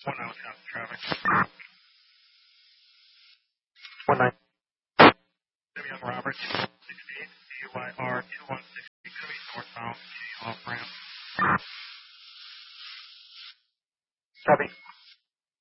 One out out traffic. 19. Simeon Roberts, 68, CYR 2163, northbound, off ramp. Copy.